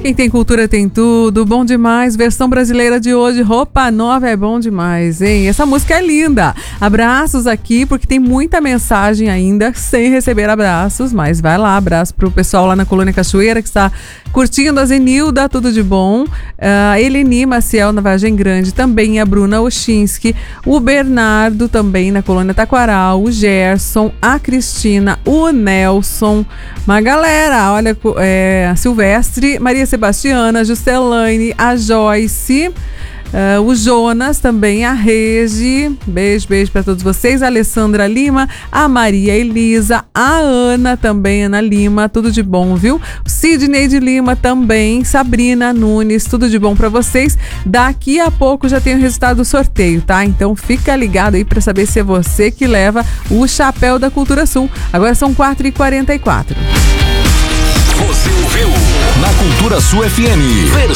Quem tem cultura tem tudo, bom demais. Versão brasileira de hoje, Roupa Nova é bom demais, hein? Essa música é linda. Abraços aqui, porque tem muita mensagem ainda sem receber abraços, mas vai lá, abraço pro pessoal lá na Colônia Cachoeira que está curtindo, a Zenilda, tudo de bom. Eleni Maciel na Vargem Grande, também a Bruna Ochinski, o Bernardo também na Colônia Taquaral, o Gerson, a Cristina, o Nelson, uma galera, olha, a Silvestre, Maria Sebastiana, Juscelane, a Joyce, o Jonas também, a Regi, beijo para todos vocês, a Alessandra Lima, a Maria Elisa, a Ana também, Ana Lima, tudo de bom, viu? Sidney de Lima também, Sabrina Nunes, tudo de bom para vocês. Daqui a pouco já tem o resultado do sorteio, tá? Então fica ligado aí para saber se é você que leva o chapéu da Cultura Sul. Agora são 4h44. Você ouviu na Cultura Sul FM,